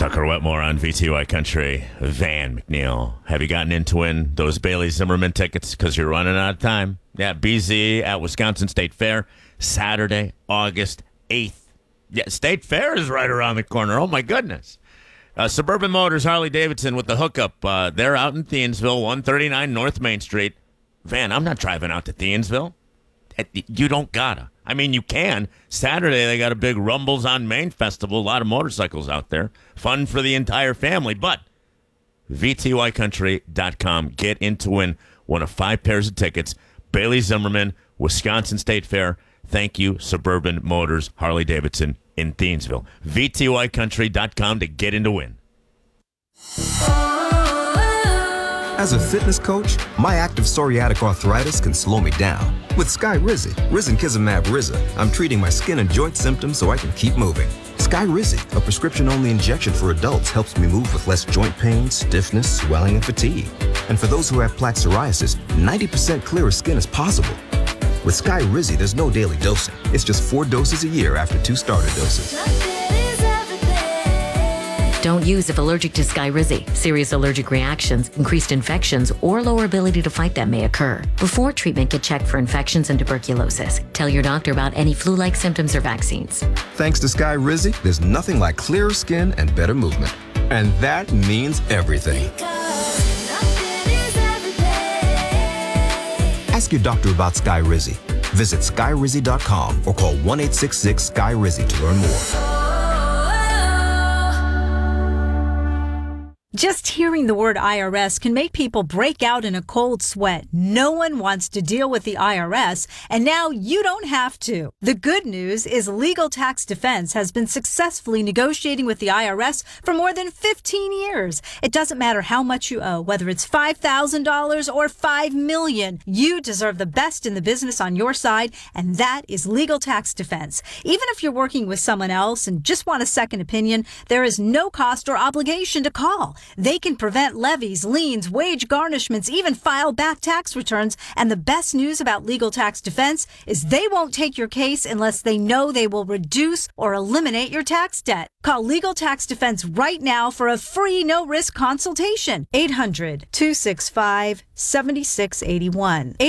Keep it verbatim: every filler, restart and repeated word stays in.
Tucker Wetmore on V T Y Country. Van McNeil. Have you gotten in to win those Bailey Zimmerman tickets because you're running out of time? Yeah, B Z at Wisconsin State Fair, Saturday, August eighth. Yeah, State Fair is right around the corner. Oh, my goodness. Uh, Suburban Motors, Harley Davidson with the hookup. Uh, they're out in Thiensville, one thirty-nine North Main Street. Van, I'm not driving out to Thiensville. You don't gotta. I mean, you can. Saturday, they got a big Rumbles on Main festival. A lot of motorcycles out there. Fun for the entire family. But V T Y country dot com. Get in to win one of five pairs of tickets. Bailey Zimmerman, Wisconsin State Fair. Thank you, Suburban Motors, Harley Davidson in Thiensville. V T Y country dot com to get in to win. As a fitness coach, my active psoriatic arthritis can slow me down. With Skyrizi, Risankizumab Riza, I'm treating my skin and joint symptoms so I can keep moving. Skyrizi, a prescription-only injection for adults, helps me move with less joint pain, stiffness, swelling, and fatigue. And for those who have plaque psoriasis, ninety percent clearer skin is possible. With Skyrizi, there's no daily dosing. It's just four doses a year after two starter doses. Don't use if allergic to Skyrizi. Serious allergic reactions, increased infections, or lower ability to fight them may occur. Before treatment, get checked for infections and tuberculosis. Tell your doctor about any flu-like symptoms or vaccines. Thanks to Skyrizi, there's nothing like clearer skin and better movement. And that means everything. Ask your doctor about Skyrizi. Visit Skyrizi dot com or call one eight six six Skyrizi to learn more. Just hearing the word I R S can make people break out in a cold sweat. No one wants to deal with the I R S, and now you don't have to. The good news is Legal Tax Defense has been successfully negotiating with the I R S for more than fifteen years. It doesn't matter how much you owe, whether it's five thousand dollars or five million dollars. You deserve the best in the business on your side, and that is Legal Tax Defense. Even if you're working with someone else and just want a second opinion, there is no cost or obligation to call. They can prevent levies, liens, wage garnishments, even file back tax returns. And the best news about Legal Tax Defense is they won't take your case unless they know they will reduce or eliminate your tax debt. Call Legal Tax Defense right now for a free no-risk consultation. eight hundred, two six five, seven six eight one.